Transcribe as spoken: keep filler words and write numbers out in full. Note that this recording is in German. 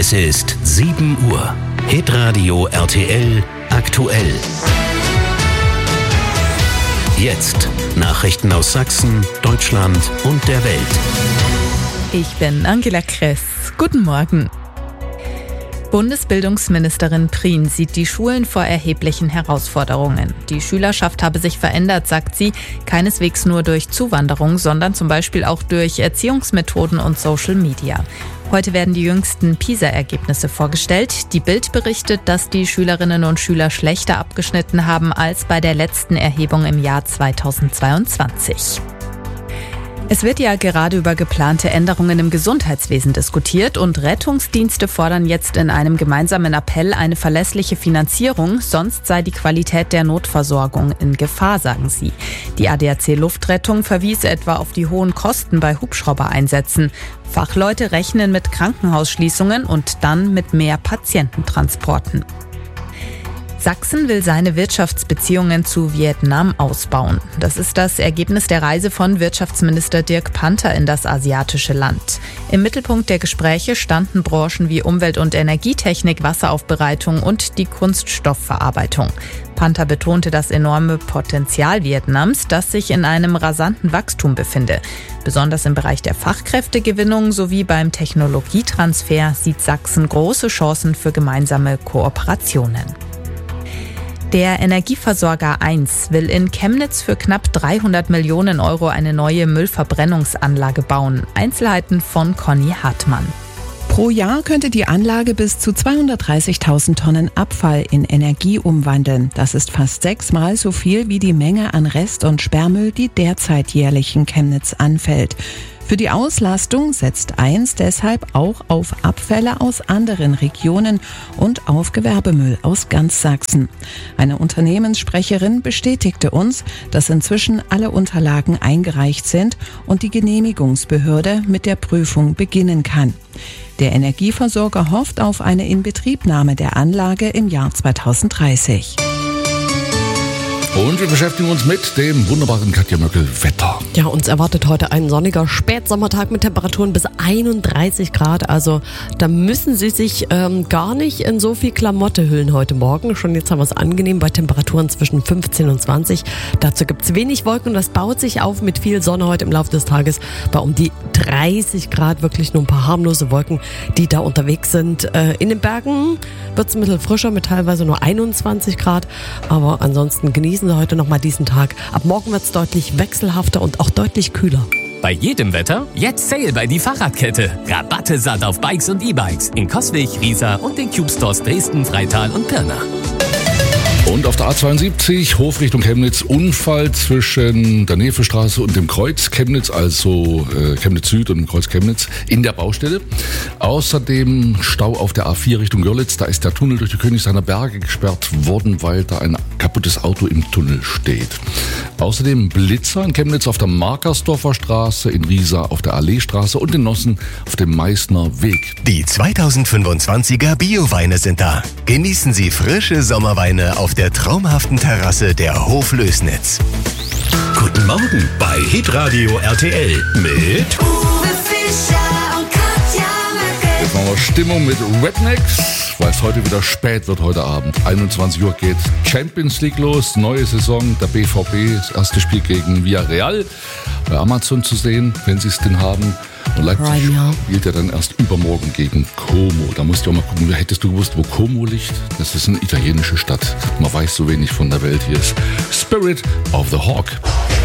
Es ist sieben Uhr. Hitradio R T L aktuell. Jetzt Nachrichten aus Sachsen, Deutschland und der Welt. Ich bin Angela Kress. Guten Morgen. Bundesbildungsministerin Prien sieht die Schulen vor erheblichen Herausforderungen. Die Schülerschaft habe sich verändert, sagt sie, keineswegs nur durch Zuwanderung, sondern zum Beispiel auch durch Erziehungsmethoden und Social Media. Heute werden die jüngsten PISA-Ergebnisse vorgestellt. Die Bild berichtet, dass die Schülerinnen und Schüler schlechter abgeschnitten haben als bei der letzten Erhebung im Jahr zweitausendzweiundzwanzig. Es wird ja gerade über geplante Änderungen im Gesundheitswesen diskutiert und Rettungsdienste fordern jetzt in einem gemeinsamen Appell eine verlässliche Finanzierung, sonst sei die Qualität der Notversorgung in Gefahr, sagen sie. Die A D A C Luftrettung verwies etwa auf die hohen Kosten bei Hubschraubereinsätzen. Fachleute rechnen mit Krankenhausschließungen und dann mit mehr Patiententransporten. Sachsen will seine Wirtschaftsbeziehungen zu Vietnam ausbauen. Das ist das Ergebnis der Reise von Wirtschaftsminister Dirk Panther in das asiatische Land. Im Mittelpunkt der Gespräche standen Branchen wie Umwelt- und Energietechnik, Wasseraufbereitung und die Kunststoffverarbeitung. Panther betonte das enorme Potenzial Vietnams, das sich in einem rasanten Wachstum befinde. Besonders im Bereich der Fachkräftegewinnung sowie beim Technologietransfer sieht Sachsen große Chancen für gemeinsame Kooperationen. Der Energieversorger eins will in Chemnitz für knapp dreihundert Millionen Euro eine neue Müllverbrennungsanlage bauen. Einzelheiten von Conny Hartmann. Pro Jahr könnte die Anlage bis zu zweihundertdreißigtausend Tonnen Abfall in Energie umwandeln. Das ist fast sechsmal so viel wie die Menge an Rest- und Sperrmüll, die derzeit jährlich in Chemnitz anfällt. Für die Auslastung setzt eins deshalb auch auf Abfälle aus anderen Regionen und auf Gewerbemüll aus ganz Sachsen. Eine Unternehmenssprecherin bestätigte uns, dass inzwischen alle Unterlagen eingereicht sind und die Genehmigungsbehörde mit der Prüfung beginnen kann. Der Energieversorger hofft auf eine Inbetriebnahme der Anlage im Jahr zweitausenddreißig. Und wir beschäftigen uns mit dem wunderbaren Katja Möckel-Wetter. Ja, uns erwartet heute ein sonniger Spätsommertag mit Temperaturen bis einunddreißig Grad. Also da müssen Sie sich ähm, gar nicht in so viel Klamotte hüllen heute Morgen. Schon jetzt haben wir es angenehm bei Temperaturen zwischen fünfzehn und zwanzig. Dazu gibt es wenig Wolken und das baut sich auf mit viel Sonne heute im Laufe des Tages. Bei um die dreißig Grad, wirklich nur ein paar harmlose Wolken, die da unterwegs sind. Äh, in den Bergen wird es ein bisschen frischer mit teilweise nur einundzwanzig Grad. Aber ansonsten genießen Sie heute nochmal diesen Tag. Ab morgen wird es deutlich wechselhafter und auch deutlich kühler. Bei jedem Wetter jetzt Sale bei die Fahrradkette. Rabatte satt auf Bikes und E-Bikes in Coswig, Riesa und den Cube Stores Dresden, Freital und Pirna. Und auf der A zweiundsiebzig, Hofrichtung Chemnitz, Unfall zwischen der Nevestraße und dem Kreuz Chemnitz, also äh, Chemnitz Süd und dem Kreuz Chemnitz in der Baustelle. Außerdem Stau auf der A vier Richtung Görlitz, da ist der Tunnel durch die Königseiner Berge gesperrt worden, weil da ein kaputtes Auto im Tunnel steht. Außerdem Blitzer in Chemnitz auf der Markersdorfer Straße, in Riesa auf der Alleestraße und in Nossen auf dem Meißner Weg. Die zweitausendfünfundzwanziger Bio-Weine sind da. Genießen Sie frische Sommerweine auf der traumhaften Terrasse der Hoflößnitz. Guten Morgen bei Hitradio R T L mit Uwe Fischer und Katja Möckel. Jetzt machen wir Stimmung mit Rednecks, weil es heute wieder spät wird heute Abend. einundzwanzig Uhr geht Champions League los, neue Saison, der B V B, das erste Spiel gegen Villarreal. Bei Amazon zu sehen, wenn Sie es denn haben. Und Leipzig Prime, ja. spielt ja dann erst übermorgen gegen Como. Da musst du auch mal gucken, hättest du gewusst, wo Como liegt? Das ist eine italienische Stadt. Man weiß so wenig von der Welt. Hier ist Spirit of the Hawk.